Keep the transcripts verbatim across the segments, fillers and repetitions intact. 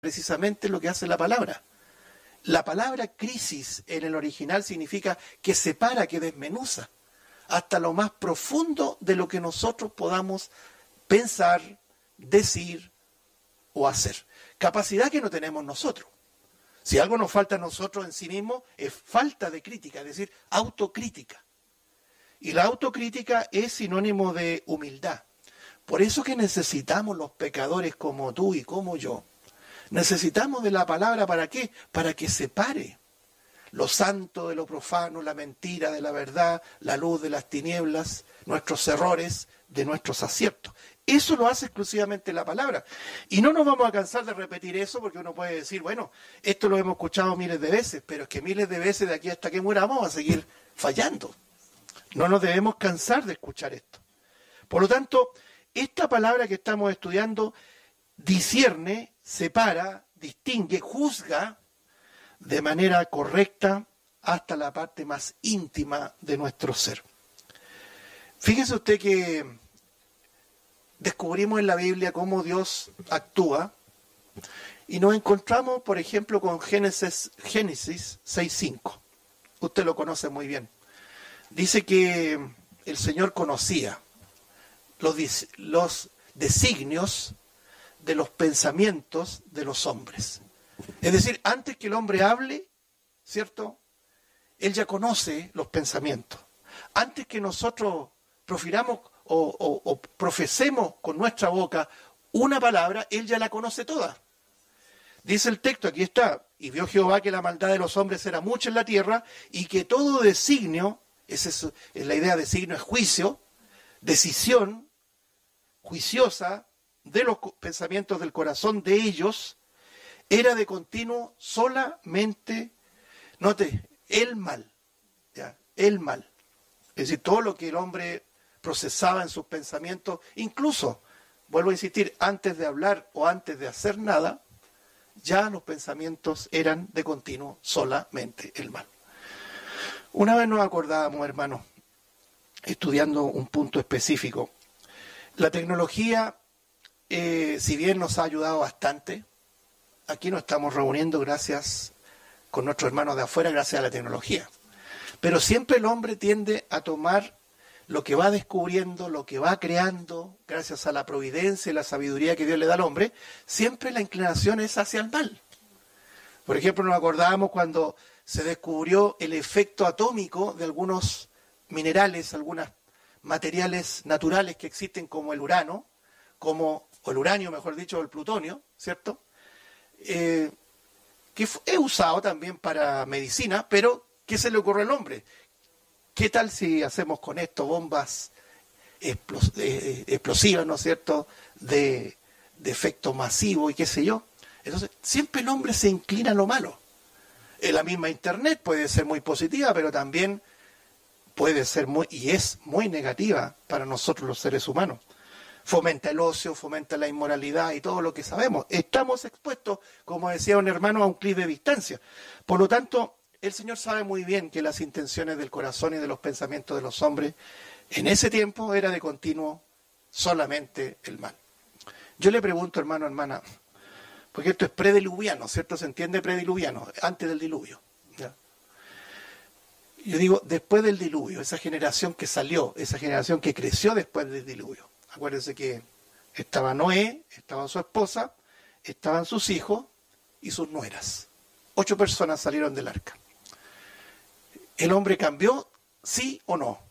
precisamente lo que hace la palabra. La palabra crisis en el original significa que separa, que desmenuza, hasta lo más profundo de lo que nosotros podamos pensar, decir o hacer. Capacidad que no tenemos nosotros. Si algo nos falta a nosotros en sí mismos, es falta de crítica, es decir, autocrítica. Y la autocrítica es sinónimo de humildad. Por eso que necesitamos los pecadores como tú y como yo. Necesitamos de la palabra, ¿para qué? Para que separe lo santo de lo profano, la mentira de la verdad, la luz de las tinieblas, nuestros errores de nuestros aciertos. Eso lo hace exclusivamente la palabra. Y no nos vamos a cansar de repetir eso, porque uno puede decir, bueno, esto lo hemos escuchado miles de veces, pero es que miles de veces de aquí hasta que muramos vamos a seguir fallando. No nos debemos cansar de escuchar esto. Por lo tanto, esta palabra que estamos estudiando discierne, separa, distingue, juzga de manera correcta hasta la parte más íntima de nuestro ser. Fíjese usted que descubrimos en la Biblia cómo Dios actúa y nos encontramos, por ejemplo, con Génesis, Génesis seis cinco. Usted lo conoce muy bien. Dice que el Señor conocía los, los designios de los pensamientos de los hombres. Es decir, antes que el hombre hable, ¿cierto? Él ya conoce los pensamientos. Antes que nosotros profiramos o, o, o profesemos con nuestra boca una palabra, Él ya la conoce toda. Dice el texto, aquí está, y vio Jehová que la maldad de los hombres era mucha en la tierra y que todo designio, esa es, es la idea de designio, es juicio, decisión juiciosa de los pensamientos del corazón de ellos, era de continuo solamente, note, el mal, ¿ya? El mal. Es decir, todo lo que el hombre procesaba en sus pensamientos, incluso, vuelvo a insistir, antes de hablar o antes de hacer nada, ya los pensamientos eran de continuo solamente el mal. Una vez nos acordábamos, hermanos, estudiando un punto específico, la tecnología, eh, si bien nos ha ayudado bastante, aquí nos estamos reuniendo gracias con nuestros hermanos de afuera, gracias a la tecnología. Pero siempre el hombre tiende a tomar lo que va descubriendo, lo que va creando, gracias a la providencia y la sabiduría que Dios le da al hombre, siempre la inclinación es hacia el mal. Por ejemplo, nos acordábamos cuando se descubrió el efecto atómico de algunos minerales, algunos materiales naturales que existen como el urano, como, o el uranio, mejor dicho, o el plutonio, ¿cierto? Eh, que es usado también para medicina, pero ¿qué se le ocurre al hombre? ¿Qué tal si hacemos con esto bombas explos eh, explosivas, ¿no es cierto?, de, de efecto masivo y qué sé yo? Entonces, siempre el hombre se inclina a lo malo. En la misma Internet puede ser muy positiva, pero también puede ser muy, y es muy negativa para nosotros los seres humanos. Fomenta el ocio, fomenta la inmoralidad y todo lo que sabemos. Estamos expuestos, como decía un hermano, a un clic de distancia. Por lo tanto, el Señor sabe muy bien que las intenciones del corazón y de los pensamientos de los hombres en ese tiempo era de continuo solamente el mal. Yo le pregunto, hermano, hermana, porque esto es prediluviano, ¿cierto? Se entiende prediluviano, antes del diluvio. ¿Ya? Yo digo, después del diluvio, esa generación que salió, esa generación que creció después del diluvio. Acuérdense que estaba Noé, estaba su esposa, estaban sus hijos y sus nueras. Ocho personas salieron del arca. ¿El hombre cambió? ¿Sí o no?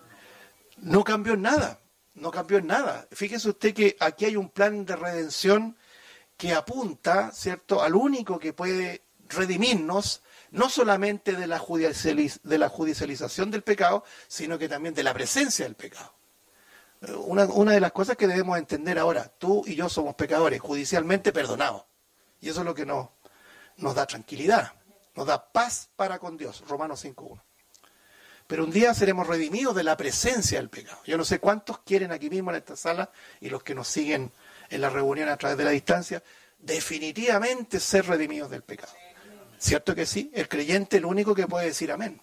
No cambió en nada, no cambió en nada. Fíjese usted que aquí hay un plan de redención que apunta, ¿cierto?, al único que puede redimirnos, no solamente de la, judicializ de la judicialización del pecado, sino que también de la presencia del pecado. Una, una de las cosas que debemos entender ahora, tú y yo somos pecadores, judicialmente perdonados. Y eso es lo que nos, nos da tranquilidad, nos da paz para con Dios, Romanos cinco uno. Pero un día seremos redimidos de la presencia del pecado. Yo no sé cuántos quieren aquí mismo en esta sala y los que nos siguen en la reunión a través de la distancia, definitivamente ser redimidos del pecado. ¿Cierto que sí? El creyente es el único que puede decir amén.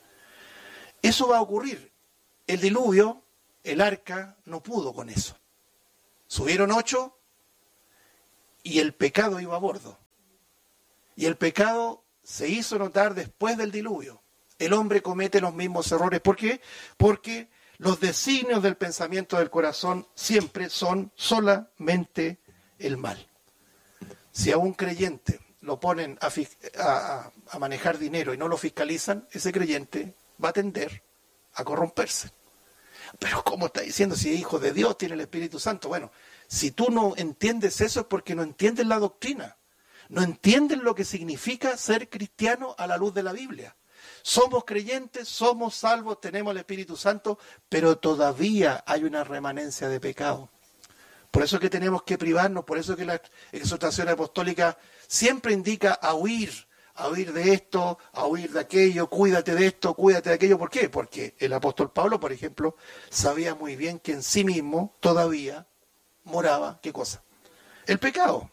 Eso va a ocurrir. El diluvio, el arca, no pudo con eso. Subieron ocho y el pecado iba a bordo. Y el pecado se hizo notar después del diluvio. El hombre comete los mismos errores. ¿Por qué? Porque los designios del pensamiento del corazón siempre son solamente el mal. Si a un creyente lo ponen a, a, a manejar dinero y no lo fiscalizan, ese creyente va a tender a corromperse. Pero ¿cómo está diciendo si es hijo de Dios, tiene el Espíritu Santo? Bueno, si tú no entiendes eso es porque no entiendes la doctrina. No entiendes lo que significa ser cristiano a la luz de la Biblia. Somos creyentes, somos salvos, tenemos el Espíritu Santo, pero todavía hay una remanencia de pecado. Por eso es que tenemos que privarnos, por eso es que la exhortación apostólica siempre indica a huir, a huir de esto, a huir de aquello, cuídate de esto, cuídate de aquello. ¿Por qué? Porque el apóstol Pablo, por ejemplo, sabía muy bien que en sí mismo todavía moraba, ¿qué cosa? El pecado.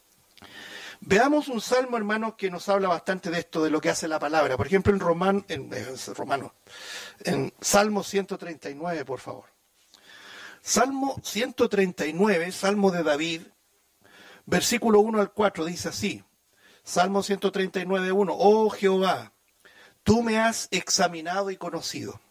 Veamos un salmo, hermanos, que nos habla bastante de esto, de lo que hace la palabra. Por ejemplo, en Romano, en, eh, Romano, en Salmo ciento treinta y nueve, por favor. Salmo ciento treinta y nueve, Salmo de David, versículo uno al cuatro, dice así. Salmo ciento treinta y nueve, uno. Oh Jehová, tú me has examinado y conocido.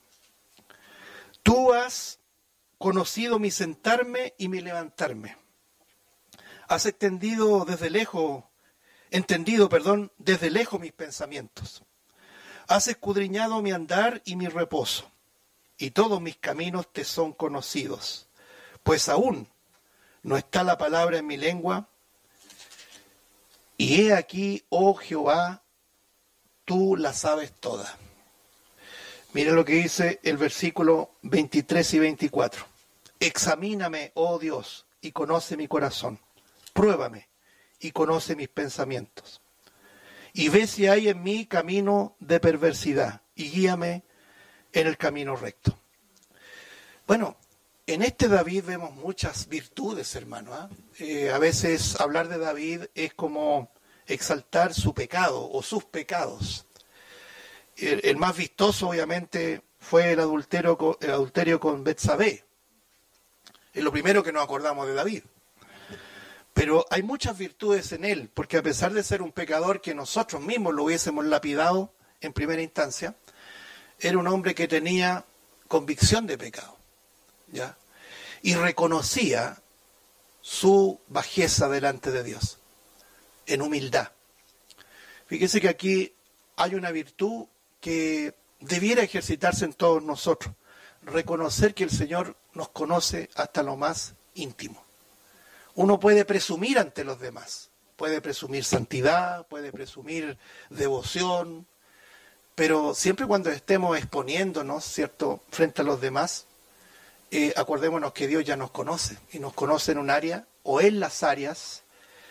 Tú has conocido mi sentarme y mi levantarme. Has extendido desde lejos, entendido, perdón, desde lejos mis pensamientos. Has escudriñado mi andar y mi reposo, y todos mis caminos te son conocidos. Pues aún no está la palabra en mi lengua, y he aquí, oh Jehová, tú la sabes toda. Mira lo que dice el versículo veintitrés y veinticuatro. Examíname, oh Dios, y conoce mi corazón. Pruébame y conoce mis pensamientos. Y ve si hay en mí camino de perversidad y guíame en el camino recto. Bueno, en este David vemos muchas virtudes, hermano. ¿eh? Eh, a veces hablar de David es como exaltar su pecado o sus pecados. El, el más vistoso, obviamente, fue el adulterio, el adulterio con Betsabé. Es lo primero que nos acordamos de David. Pero hay muchas virtudes en él, porque a pesar de ser un pecador que nosotros mismos lo hubiésemos lapidado en primera instancia, era un hombre que tenía convicción de pecado, ¿ya? Y reconocía su bajeza delante de Dios, en humildad. Fíjese que aquí hay una virtud que debiera ejercitarse en todos nosotros, reconocer que el Señor nos conoce hasta lo más íntimo. Uno puede presumir ante los demás, puede presumir santidad, puede presumir devoción, pero siempre cuando estemos exponiéndonos, ¿cierto?, frente a los demás, eh, acordémonos que Dios ya nos conoce, y nos conoce en un área, o en las áreas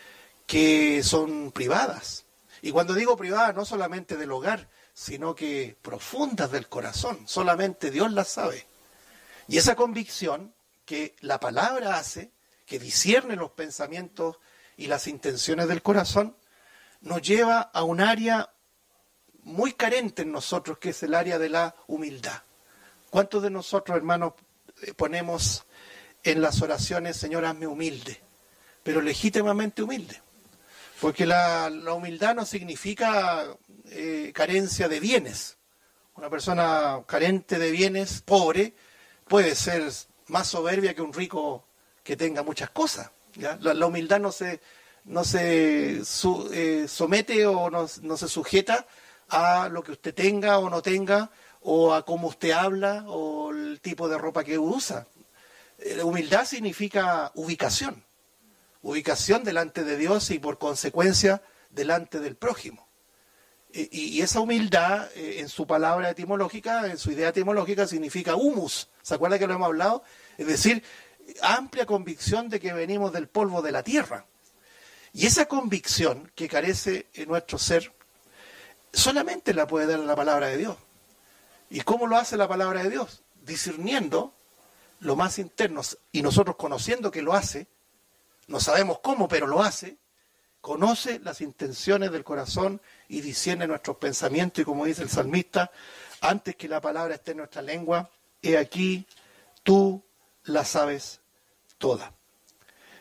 que son privadas. Y cuando digo privadas, no solamente del hogar, sino que profundas del corazón, solamente Dios las sabe. Y esa convicción que la palabra hace, que discierne los pensamientos y las intenciones del corazón, nos lleva a un área muy carente en nosotros, que es el área de la humildad. ¿Cuántos de nosotros, hermanos, ponemos en las oraciones, Señor, hazme humilde, pero legítimamente humilde? Porque la, la humildad no significa eh, carencia de bienes. Una persona carente de bienes, pobre, puede ser más soberbia que un rico que tenga muchas cosas. ¿ya? La, la humildad no se, no se su, eh, somete o no, no se sujeta a lo que usted tenga o no tenga, o a cómo usted habla, o el tipo de ropa que usa. Eh, humildad significa ubicación. Ubicación delante de Dios y por consecuencia delante del prójimo. Y, y esa humildad, eh, en su palabra etimológica, en su idea etimológica, significa humus. ¿Se acuerda que lo hemos hablado? Es decir, amplia convicción de que venimos del polvo de la tierra. Y esa convicción que carece en nuestro ser, solamente la puede dar la palabra de Dios. ¿Y cómo lo hace la palabra de Dios? Discerniendo lo más interno, y nosotros conociendo que lo hace, no sabemos cómo, pero lo hace, conoce las intenciones del corazón y discierne nuestros pensamientos, y como dice el salmista, antes que la palabra esté en nuestra lengua, he aquí, tú la sabes toda.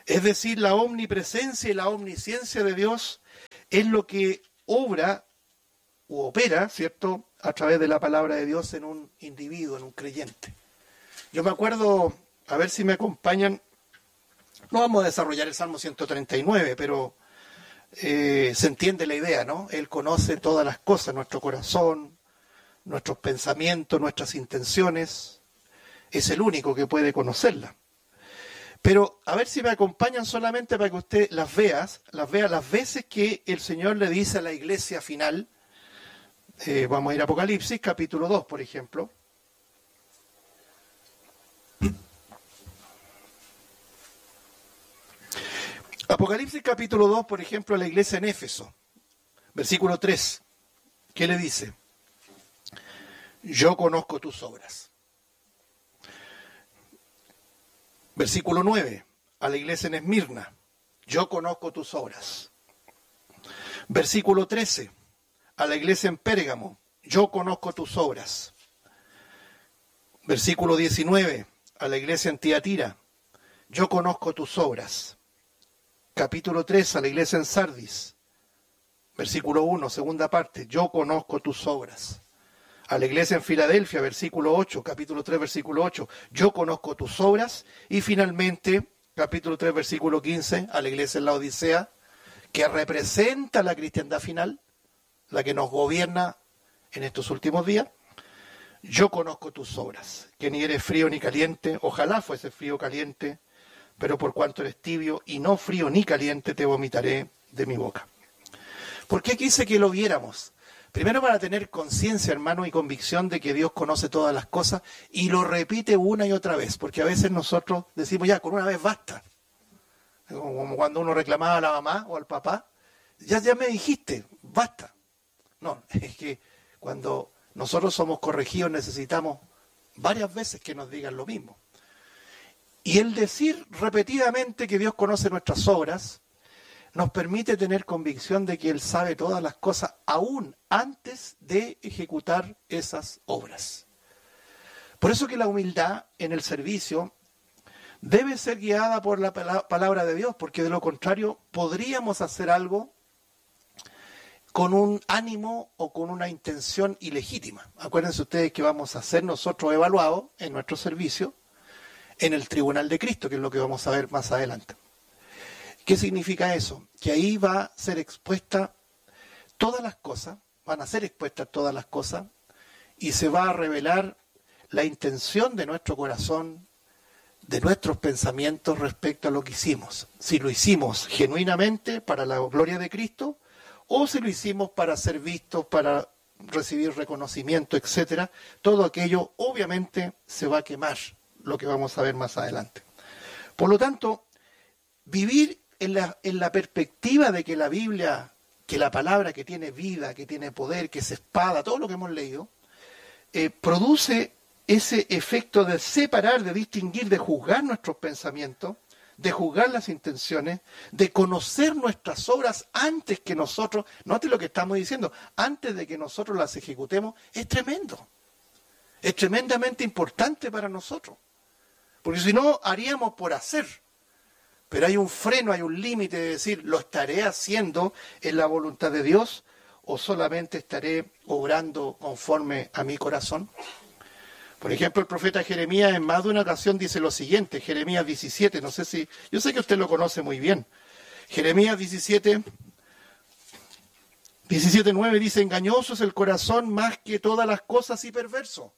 Es decir, la omnipresencia y la omnisciencia de Dios es lo que obra u opera, ¿cierto?, a través de la palabra de Dios en un individuo, en un creyente. Yo me acuerdo, a ver si me acompañan, no vamos a desarrollar el Salmo ciento treinta y nueve, pero eh, se entiende la idea, ¿no? Él conoce todas las cosas, nuestro corazón, nuestros pensamientos, nuestras intenciones. Es el único que puede conocerla. Pero a ver si me acompañan solamente para que usted las vea, las vea las veces que el Señor le dice a la iglesia final. Eh, vamos a ir a Apocalipsis, capítulo dos, por ejemplo. Apocalipsis, capítulo dos, por ejemplo, a la iglesia en Éfeso, versículo tres. ¿Qué le dice? Yo conozco tus obras. Versículo nueve, a la iglesia en Esmirna. Yo conozco tus obras. Versículo trece. A la iglesia en Pérgamo, yo conozco tus obras. Versículo diecinueve, a la iglesia en Tiatira, yo conozco tus obras. Capítulo tres, a la iglesia en Sardis, versículo uno, segunda parte, yo conozco tus obras. A la iglesia en Filadelfia, versículo ocho, capítulo tres, versículo ocho, yo conozco tus obras. Y finalmente, capítulo tres, versículo quince, a la iglesia en la Odisea, que representa la cristiandad final, la que nos gobierna en estos últimos días. Yo conozco tus obras, que ni eres frío ni caliente, ojalá fuese frío o caliente, pero por cuanto eres tibio y no frío ni caliente, te vomitaré de mi boca. ¿Por qué quise que lo viéramos? Primero, para tener conciencia, hermano, y convicción de que Dios conoce todas las cosas, y lo repite una y otra vez, porque a veces nosotros decimos, ya, con una vez basta. Como cuando uno reclamaba a la mamá o al papá, ya, ya me dijiste, basta. No, es que cuando nosotros somos corregidos necesitamos varias veces que nos digan lo mismo. Y el decir repetidamente que Dios conoce nuestras obras nos permite tener convicción de que Él sabe todas las cosas aún antes de ejecutar esas obras. Por eso que la humildad en el servicio debe ser guiada por la palabra de Dios, porque de lo contrario podríamos hacer algo con un ánimo o con una intención ilegítima. Acuérdense ustedes que vamos a ser nosotros evaluados en nuestro servicio en el tribunal de Cristo, que es lo que vamos a ver más adelante. ¿Qué significa eso? Que ahí va a ser expuesta todas las cosas, van a ser expuestas todas las cosas, y se va a revelar la intención de nuestro corazón, de nuestros pensamientos respecto a lo que hicimos. Si lo hicimos genuinamente para la gloria de Cristo, o si lo hicimos para ser vistos, para recibir reconocimiento, etcétera. Todo aquello obviamente se va a quemar, lo que vamos a ver más adelante. Por lo tanto, vivir en la, en la perspectiva de que la Biblia, que la palabra que tiene vida, que tiene poder, que es espada, todo lo que hemos leído, eh, produce ese efecto de separar, de distinguir, de juzgar nuestros pensamientos, de juzgar las intenciones, de conocer nuestras obras antes que nosotros, note lo que estamos diciendo, antes de que nosotros las ejecutemos, es tremendo. Es tremendamente importante para nosotros. Porque si no, haríamos por hacer. Pero hay un freno, hay un límite de decir, ¿lo estaré haciendo en la voluntad de Dios o solamente estaré obrando conforme a mi corazón? Por ejemplo, el profeta Jeremías en más de una ocasión dice lo siguiente, Jeremías diecisiete, no sé si, yo sé que usted lo conoce muy bien. Jeremías diecisiete, diecisiete nueve dice, engañoso es el corazón más que todas las cosas y perverso.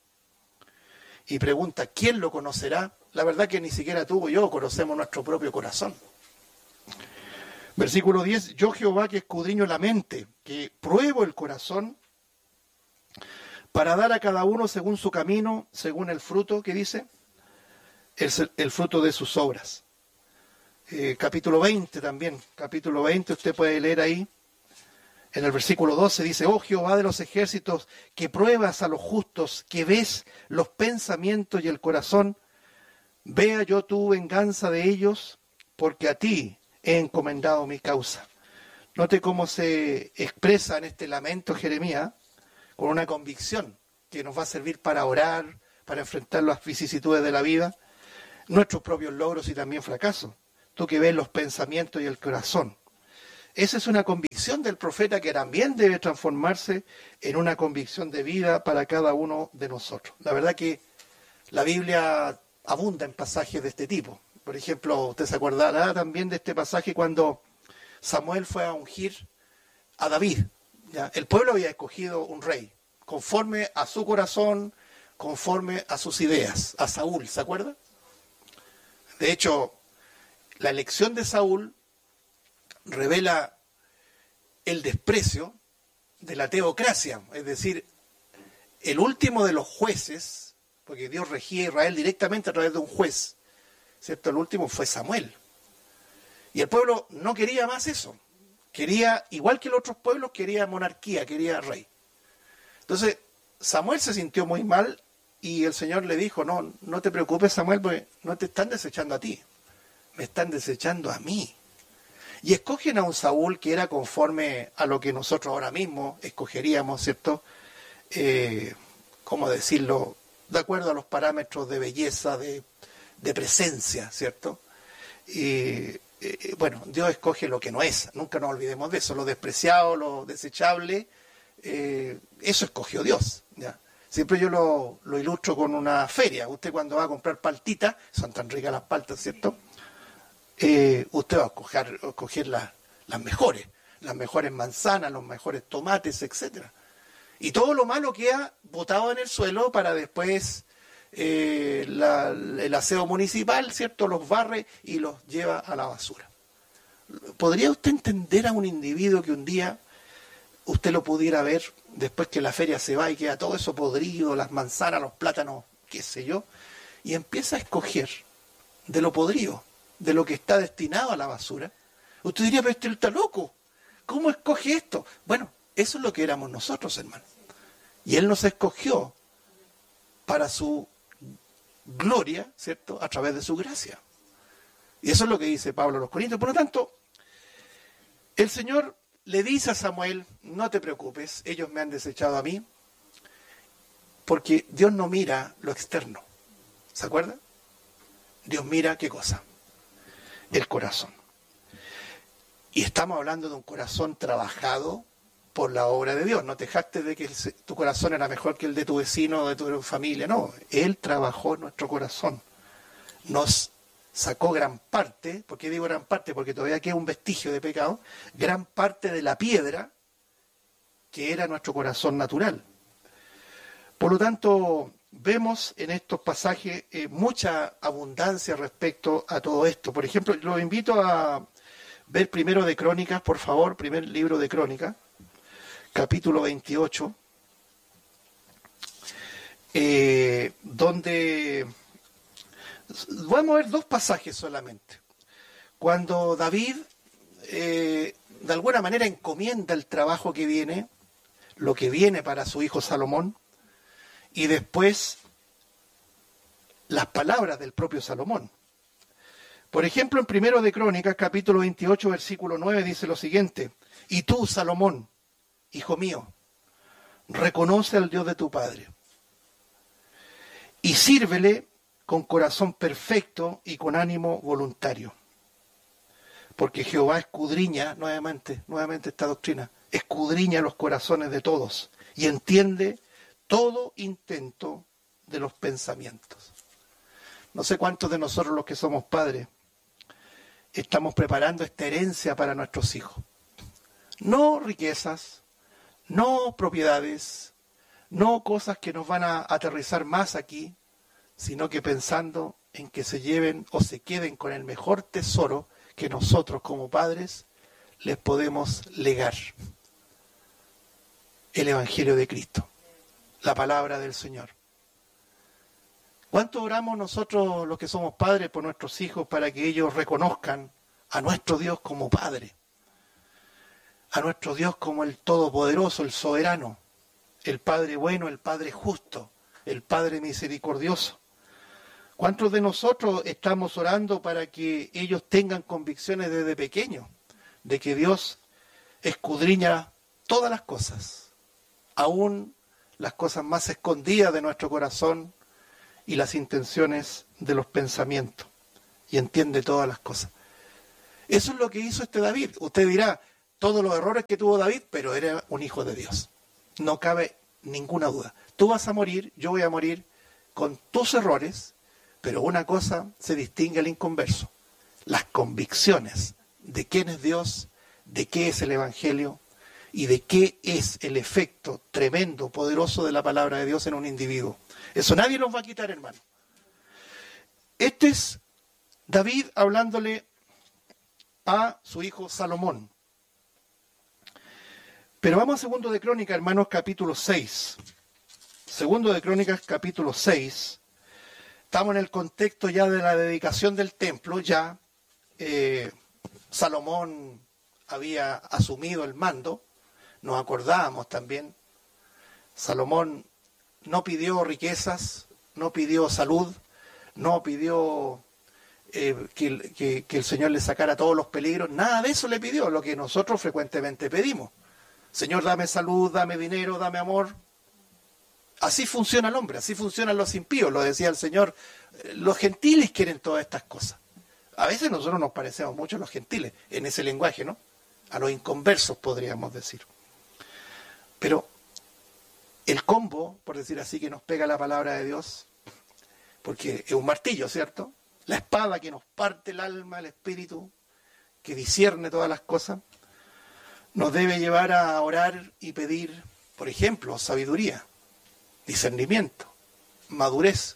Y pregunta, ¿quién lo conocerá? La verdad que ni siquiera tú o yo conocemos nuestro propio corazón. Versículo diez, yo Jehová que escudriño la mente, que pruebo el corazón, para dar a cada uno según su camino, según el fruto, que dice, el, el fruto de sus obras. Eh, capítulo veinte también, capítulo veinte, usted puede leer ahí, en el versículo doce dice, oh Jehová de los ejércitos, que pruebas a los justos, que ves los pensamientos y el corazón, vea yo tu venganza de ellos, porque a ti he encomendado mi causa. Note cómo se expresa en este lamento Jeremías, con una convicción que nos va a servir para orar, para enfrentar las vicisitudes de la vida, nuestros propios logros y también fracasos. tú que ves los pensamientos y el corazón. Esa es una convicción del profeta que también debe transformarse en una convicción de vida para cada uno de nosotros. La verdad que la Biblia abunda en pasajes de este tipo. Por ejemplo, usted se acordará también de este pasaje cuando Samuel fue a ungir a David. ¿Ya? El pueblo había escogido un rey, conforme a su corazón, conforme a sus ideas, a Saúl, ¿se acuerda? De hecho, la elección de Saúl revela el desprecio de la teocracia, es decir, el último de los jueces, porque Dios regía a Israel directamente a través de un juez, ¿cierto? El último fue Samuel. Y el pueblo no quería más eso. Quería, igual que los otros pueblos, quería monarquía, quería rey. Entonces, Samuel se sintió muy mal y el Señor le dijo, no, no te preocupes, Samuel, porque no te están desechando a ti, me están desechando a mí. Y escogen a un Saúl que era conforme a lo que nosotros ahora mismo escogeríamos, ¿cierto? Eh, ¿Cómo decirlo? De acuerdo a los parámetros de belleza, de, de presencia, ¿cierto? Y eh, bueno, Dios escoge lo que no es, nunca nos olvidemos de eso, lo despreciado, lo desechable, eh, eso escogió Dios, ¿ya? Siempre yo lo, lo ilustro con una feria. Usted cuando va a comprar paltitas, son tan ricas las paltas, ¿cierto? Eh, usted va a escoger, a escoger las, las mejores, las mejores manzanas, los mejores tomates, etcétera. Y todo lo malo queda botado en el suelo para después eh, la, el aseo municipal, ¿cierto? Los barre y los lleva a la basura. ¿Podría usted entender a un individuo que un día usted lo pudiera ver después que la feria se va y queda todo eso podrido, las manzanas, los plátanos, qué sé yo, y empieza a escoger de lo podrido, de lo que está destinado a la basura? Usted diría, pero este está loco, ¿cómo escoge esto? Bueno, eso es lo que éramos nosotros, hermano. Y Él nos escogió para su gloria, ¿cierto?, a través de su gracia. Y eso es lo que dice Pablo a los Corintios. Por lo tanto, el Señor le dice a Samuel, no te preocupes, ellos me han desechado a mí, porque Dios no mira lo externo. ¿Se acuerda? Dios mira, ¿qué cosa? El corazón. Y estamos hablando de un corazón trabajado por la obra de Dios. No te dejaste de que tu corazón era mejor que el de tu vecino o de tu familia. No, Él trabajó en nuestro corazón. Nos sacó gran parte, ¿por qué digo gran parte? Porque todavía queda un vestigio de pecado, gran parte de la piedra que era nuestro corazón natural. Por lo tanto, vemos en estos pasajes eh, mucha abundancia respecto a todo esto. Por ejemplo, los invito a ver primero de Crónicas, por favor, primer libro de Crónicas, capítulo veintiocho, eh, donde vamos a ver dos pasajes solamente. Cuando David, eh, de alguna manera, encomienda el trabajo que viene, lo que viene para su hijo Salomón, y después las palabras del propio Salomón. Por ejemplo, en primero de Crónicas, capítulo veintiocho, versículo nueve, dice lo siguiente: y tú, Salomón, hijo mío, reconoce al Dios de tu padre y sírvele con corazón perfecto y con ánimo voluntario. Porque Jehová escudriña, nuevamente, nuevamente esta doctrina, escudriña los corazones de todos y entiende todo intento de los pensamientos. No sé cuántos de nosotros los que somos padres estamos preparando esta herencia para nuestros hijos. No riquezas, no propiedades, no cosas que nos van a aterrizar más aquí, sino que pensando en que se lleven o se queden con el mejor tesoro que nosotros como padres les podemos legar: el Evangelio de Cristo, la palabra del Señor. ¿Cuánto oramos nosotros los que somos padres por nuestros hijos para que ellos reconozcan a nuestro Dios como Padre, a nuestro Dios como el Todopoderoso, el Soberano, el Padre bueno, el Padre justo, el Padre misericordioso? ¿Cuántos de nosotros estamos orando para que ellos tengan convicciones desde pequeños de que Dios escudriña todas las cosas, aún las cosas más escondidas de nuestro corazón y las intenciones de los pensamientos, y entiende todas las cosas? Eso es lo que hizo este David. Usted dirá, todos los errores que tuvo David, pero era un hijo de Dios. No cabe ninguna duda. Tú vas a morir, yo voy a morir con tus errores, pero una cosa se distingue al inconverso: las convicciones de quién es Dios, de qué es el Evangelio y de qué es el efecto tremendo, poderoso de la palabra de Dios en un individuo. Eso nadie nos va a quitar, hermano. Este es David hablándole a su hijo Salomón. Pero vamos a Segundo de Crónicas, hermanos, capítulo seis. Segundo de Crónicas, capítulo seis. Estamos en el contexto ya de la dedicación del templo. Ya eh, Salomón había asumido el mando. Nos acordábamos también. Salomón no pidió riquezas, no pidió salud, no pidió eh, que, que, que el Señor le sacara todos los peligros. Nada de eso le pidió, lo que nosotros frecuentemente pedimos. Señor, dame salud, dame dinero, dame amor. Así funciona el hombre, así funcionan los impíos, lo decía el Señor. Los gentiles quieren todas estas cosas. A veces nosotros nos parecemos mucho a los gentiles, en ese lenguaje, ¿no? A los inconversos, podríamos decir. Pero el combo, por decir así, que nos pega la palabra de Dios, porque es un martillo, ¿cierto? La espada que nos parte el alma, el espíritu, que discierne todas las cosas, nos debe llevar a orar y pedir, por ejemplo, sabiduría, discernimiento, madurez.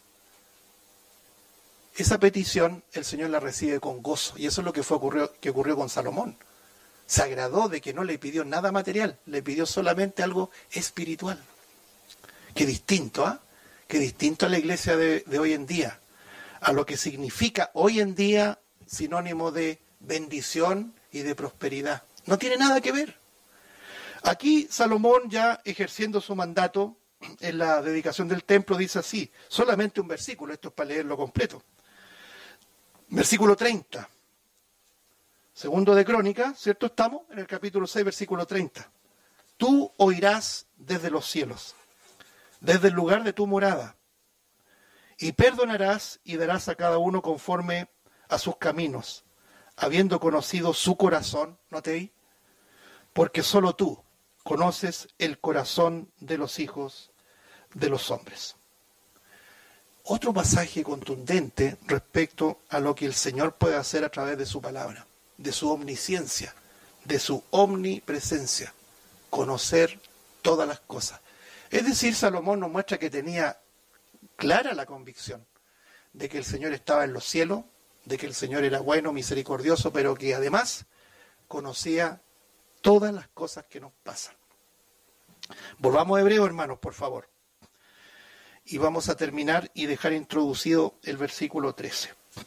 Esa petición el Señor la recibe con gozo, y eso es lo que fue ocurrió, que ocurrió con Salomón. Se agradó de que no le pidió nada material, le pidió solamente algo espiritual. Qué distinto, ¿ah? ¿eh? Qué distinto a la iglesia de, de hoy en día, a lo que significa hoy en día sinónimo de bendición y de prosperidad. No tiene nada que ver. Aquí Salomón, ya ejerciendo su mandato en la dedicación del templo, dice así, solamente un versículo, esto es para leerlo completo. Versículo treinta. Segundo de Crónicas, ¿cierto? Estamos en el capítulo seis, versículo treinta. Tú oirás desde los cielos, desde el lugar de tu morada, y perdonarás y darás a cada uno conforme a sus caminos, habiendo conocido su corazón, ¿no te oí? Porque solo tú conoces el corazón de los hijos de los hombres. Otro pasaje contundente respecto a lo que el Señor puede hacer a través de su palabra, de su omnisciencia, de su omnipresencia, conocer todas las cosas. Es decir, Salomón nos muestra que tenía clara la convicción de que el Señor estaba en los cielos, de que el Señor era bueno, misericordioso, pero que además conocía todas las cosas que nos pasan. Volvamos a Hebreo, hermanos, por favor. Y vamos a terminar y dejar introducido el versículo trece.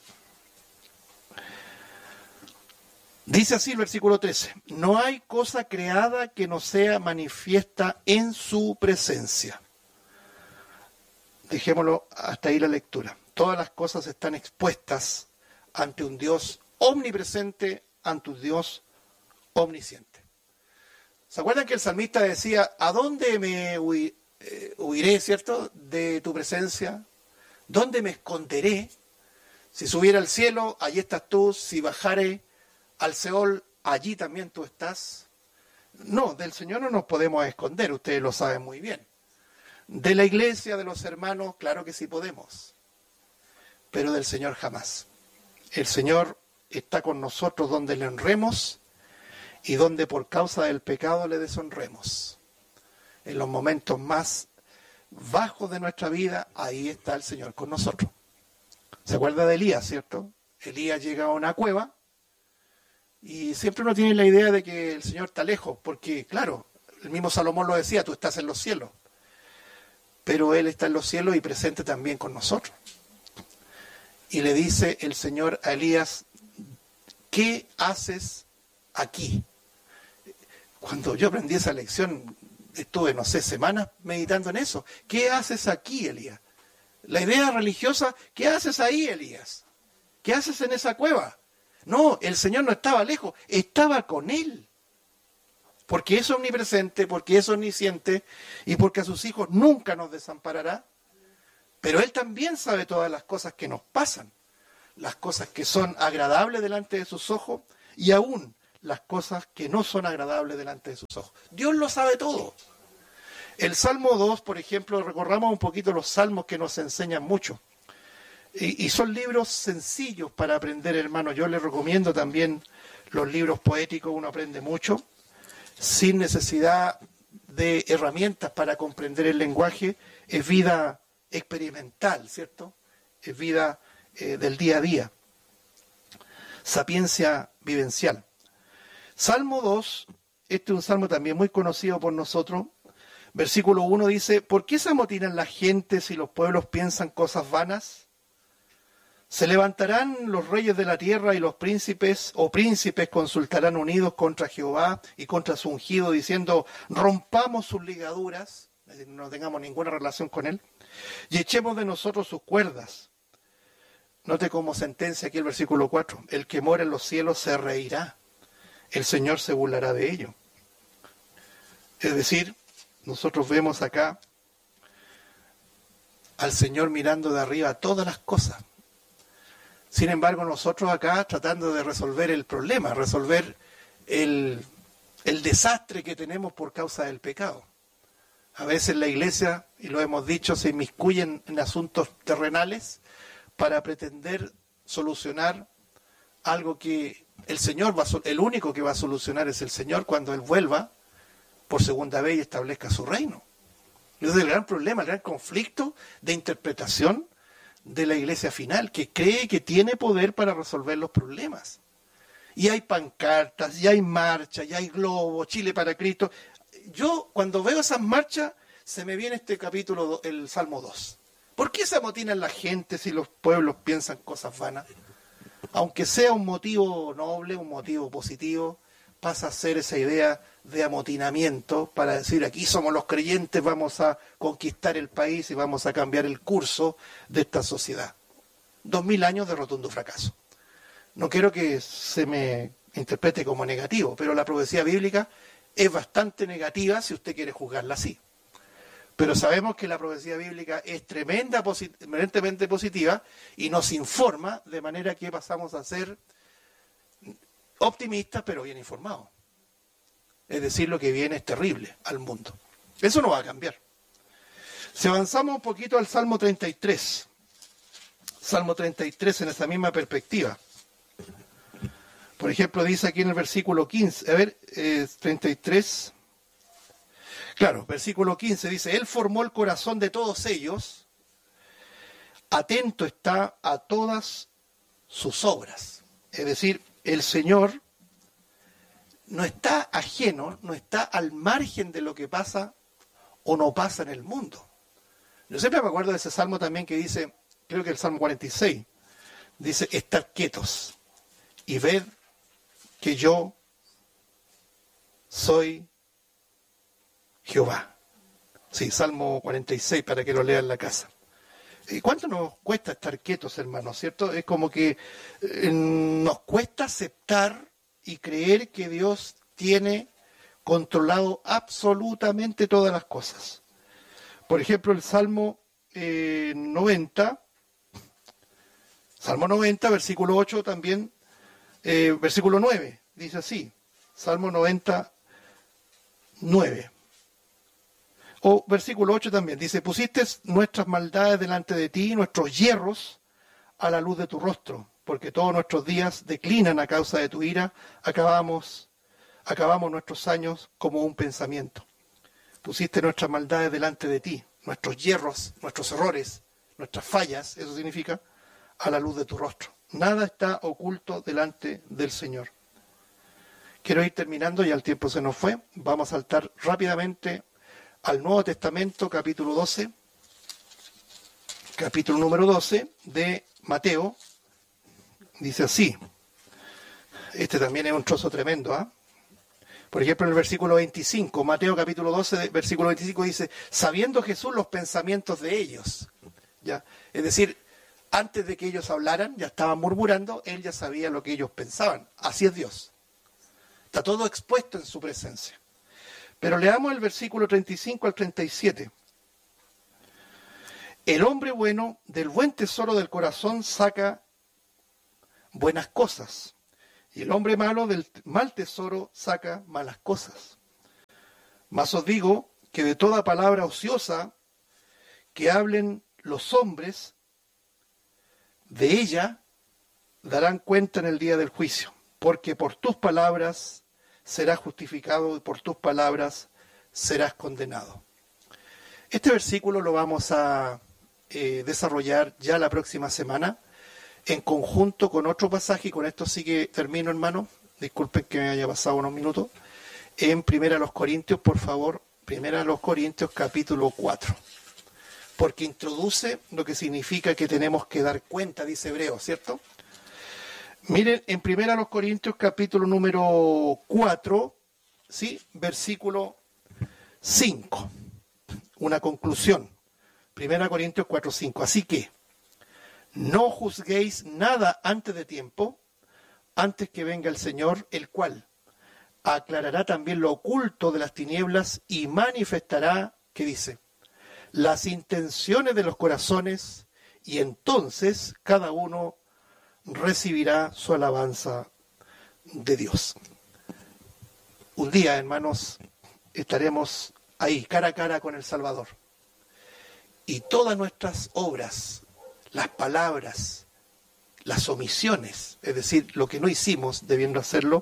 Dice así el versículo trece. No hay cosa creada que no sea manifiesta en su presencia. Dejémoslo hasta ahí la lectura. Todas las cosas están expuestas ante un Dios omnipresente, ante un Dios omnisciente. ¿Se acuerdan que el salmista decía, ¿a dónde me huiré, eh, huiré, cierto, de tu presencia? ¿Dónde me esconderé? Si subiera al cielo, allí estás tú. Si bajare al Seol, allí también tú estás. No, del Señor no nos podemos esconder, ustedes lo saben muy bien. De la iglesia, de los hermanos, claro que sí podemos. Pero del Señor jamás. El Señor está con nosotros donde le honremos y donde por causa del pecado le deshonremos. En los momentos más bajos de nuestra vida, ahí está el Señor con nosotros. ¿Se acuerda de Elías, cierto? Elías llega a una cueva y siempre uno tiene la idea de que el Señor está lejos, porque claro, el mismo Salomón lo decía, tú estás en los cielos. Pero Él está en los cielos y presente también con nosotros. Y le dice el Señor a Elías, ¿qué haces aquí? Cuando yo aprendí esa lección, estuve, no sé, semanas meditando en eso. ¿Qué haces aquí, Elías? La idea religiosa, ¿qué haces ahí, Elías? ¿Qué haces en esa cueva? No, el Señor no estaba lejos, estaba con él. Porque es omnipresente, porque es omnisciente y porque a sus hijos nunca nos desamparará. Pero Él también sabe todas las cosas que nos pasan, las cosas que son agradables delante de sus ojos y aún las cosas que no son agradables delante de sus ojos. Dios lo sabe todo. El Salmo dos, por ejemplo, recorramos un poquito los salmos que nos enseñan mucho. Y, y son libros sencillos para aprender, hermano. Yo les recomiendo también los libros poéticos, uno aprende mucho, sin necesidad de herramientas para comprender el lenguaje. Es vida experimental, ¿cierto? Es vida eh, del día a día. Sapiencia vivencial. Salmo dos, este es un salmo también muy conocido por nosotros. Versículo uno dice, ¿por qué se amotinan las gentes y los pueblos piensan cosas vanas? Se levantarán los reyes de la tierra y los príncipes o príncipes consultarán unidos contra Jehová y contra su ungido, diciendo, rompamos sus ligaduras, es decir, no tengamos ninguna relación con él, y echemos de nosotros sus cuerdas. Note como sentencia aquí el versículo cuatro, el que mora en los cielos se reirá, el Señor se burlará de ello. Es decir, nosotros vemos acá al Señor mirando de arriba todas las cosas. Sin embargo, nosotros acá tratando de resolver el problema, resolver el, el desastre que tenemos por causa del pecado. A veces la iglesia, y lo hemos dicho, se inmiscuye en, en asuntos terrenales para pretender solucionar algo que el Señor va a, el único que va a solucionar es el Señor cuando Él vuelva por segunda vez y establezca su reino. Ese es el gran problema, el gran conflicto de interpretación de la iglesia final, que cree que tiene poder para resolver los problemas. Y hay pancartas, y hay marchas, y hay globos, Chile para Cristo. Yo, cuando veo esas marchas, se me viene este capítulo, el Salmo dos. ¿Por qué se amotinan las gentes si los pueblos piensan cosas vanas? Aunque sea un motivo noble, un motivo positivo, pasa a ser esa idea de amotinamiento para decir aquí somos los creyentes, vamos a conquistar el país y vamos a cambiar el curso de esta sociedad. Dos mil años de rotundo fracaso. No quiero que se me interprete como negativo, pero la profecía bíblica es bastante negativa si usted quiere juzgarla así. Pero sabemos que la profecía bíblica es tremenda, tremendamente positiva y nos informa de manera que pasamos a ser optimistas pero bien informados. Es decir, lo que viene es terrible al mundo. Eso no va a cambiar. Si avanzamos un poquito al Salmo treinta y tres. Salmo treinta y tres en esa misma perspectiva. Por ejemplo, dice aquí en el versículo quince. A ver, eh, treinta y tres. Claro, versículo quince dice, Él formó el corazón de todos ellos. Atento está a todas sus obras. Es decir, el Señor no está ajeno, no está al margen de lo que pasa o no pasa en el mundo. Yo siempre me acuerdo de ese salmo también que dice, creo que el Salmo cuarenta y seis, dice, estad quietos y ved que yo soy Jehová. Sí, Salmo cuarenta y seis, para que lo lean en la casa. ¿Y cuánto nos cuesta estar quietos, hermanos? ¿Cierto? Es como que eh, nos cuesta aceptar y creer que Dios tiene controlado absolutamente todas las cosas. Por ejemplo, el Salmo eh, noventa, Salmo noventa, versículo ocho también, eh, versículo nueve, dice así, Salmo noventa, nueve. O versículo ocho también, dice, pusiste nuestras maldades delante de ti, nuestros hierros a la luz de tu rostro, porque todos nuestros días declinan a causa de tu ira, acabamos, acabamos nuestros años como un pensamiento. Pusiste nuestras maldades delante de ti, nuestros hierros, nuestros errores, nuestras fallas, eso significa, a la luz de tu rostro. Nada está oculto delante del Señor. Quiero ir terminando, ya el tiempo se nos fue. Vamos a saltar rápidamente al Nuevo Testamento, capítulo doce, capítulo número doce de Mateo. Dice así, este también es un trozo tremendo, ¿ah? ¿eh? Por ejemplo, en el versículo veinticinco, Mateo capítulo doce, versículo veinticinco dice, sabiendo Jesús los pensamientos de ellos. ¿Ya? Es decir, antes de que ellos hablaran, ya estaban murmurando, él ya sabía lo que ellos pensaban. Así es Dios. Está todo expuesto en su presencia. Pero leamos el versículo treinta y cinco al treinta y siete. El hombre bueno del buen tesoro del corazón saca buenas cosas, Y el hombre malo del mal tesoro saca malas cosas. Mas os digo que de toda palabra ociosa que hablen los hombres, de ella darán cuenta en el día del juicio, porque por tus palabras serás justificado y por tus palabras serás condenado. Este versículo lo vamos a eh, desarrollar ya la próxima semana, en conjunto con otro pasaje, y con esto sí que termino, hermano, disculpen que me haya pasado unos minutos, en Primera a los Corintios, por favor, Primera a los Corintios capítulo cuatro, porque introduce lo que significa que tenemos que dar cuenta, dice Hebreo, ¿cierto? Miren, en Primera a los Corintios capítulo número cuatro, ¿sí? Versículo cinco, una conclusión, Primera Corintios cuatro, cinco, así que no juzguéis nada antes de tiempo, antes que venga el Señor, el cual aclarará también lo oculto de las tinieblas y manifestará, ¿qué dice? Las intenciones de los corazones, y entonces cada uno recibirá su alabanza de Dios. Un día, hermanos, estaremos ahí, cara a cara con el Salvador. Y todas nuestras obras, las palabras, las omisiones, es decir, lo que no hicimos debiendo hacerlo,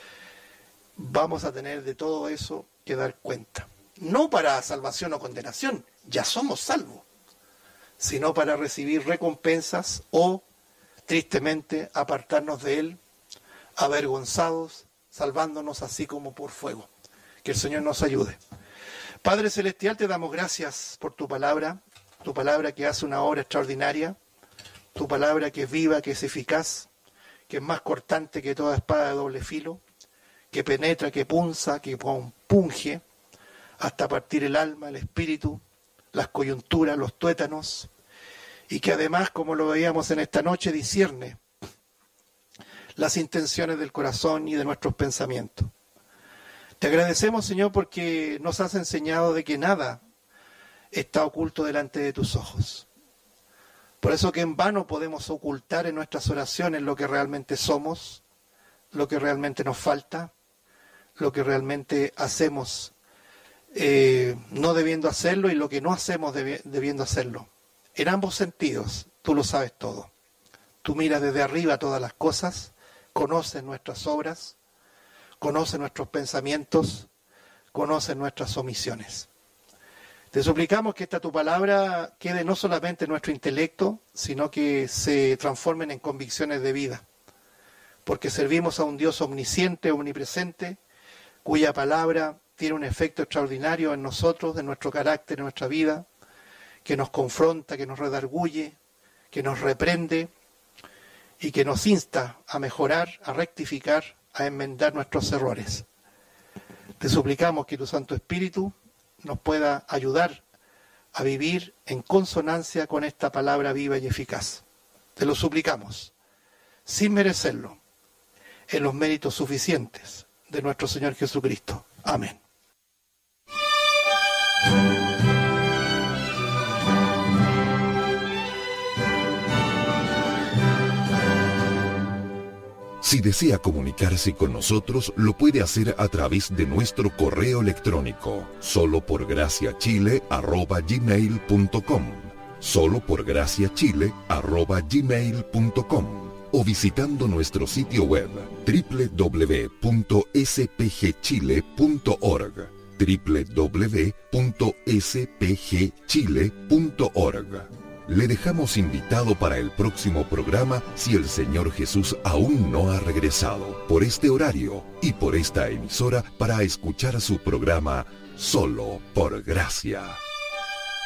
vamos a tener de todo eso que dar cuenta. No para salvación o condenación, ya somos salvos, sino para recibir recompensas o, tristemente, apartarnos de Él, avergonzados, salvándonos así como por fuego. Que el Señor nos ayude. Padre Celestial, te damos gracias por tu palabra, tu palabra que hace una obra extraordinaria, tu palabra que es viva, que es eficaz, que es más cortante que toda espada de doble filo, que penetra, que punza, que punge, hasta partir el alma, el espíritu, las coyunturas, los tuétanos, y que además, como lo veíamos en esta noche, discierne las intenciones del corazón y de nuestros pensamientos. Te agradecemos, Señor, porque nos has enseñado de que nada está oculto delante de tus ojos. Por eso que en vano podemos ocultar en nuestras oraciones lo que realmente somos, lo que realmente nos falta, lo que realmente hacemos eh, no debiendo hacerlo y lo que no hacemos debi- debiendo hacerlo. En ambos sentidos, tú lo sabes todo. Tú miras desde arriba todas las cosas, conoces nuestras obras, conoces nuestros pensamientos, conoces nuestras omisiones. Te suplicamos que esta tu palabra quede no solamente en nuestro intelecto, sino que se transformen en convicciones de vida. Porque servimos a un Dios omnisciente, omnipresente, cuya palabra tiene un efecto extraordinario en nosotros, en nuestro carácter, en nuestra vida, que nos confronta, que nos redarguye, que nos reprende y que nos insta a mejorar, a rectificar, a enmendar nuestros errores. Te suplicamos que tu Santo Espíritu nos pueda ayudar a vivir en consonancia con esta palabra viva y eficaz. Te lo suplicamos, sin merecerlo, en los méritos suficientes de nuestro Señor Jesucristo. Amén. Si desea comunicarse con nosotros, lo puede hacer a través de nuestro correo electrónico, solo por gracia chile arroba gmail punto com, solo por gracia chile arroba gmail punto com, o visitando nuestro sitio web doble u doble u doble u punto s p g chile punto org, doble u doble u doble u punto s p g chile punto org. Le dejamos invitado para el próximo programa si el Señor Jesús aún no ha regresado, por este horario y por esta emisora, para escuchar su programa Solo por Gracia.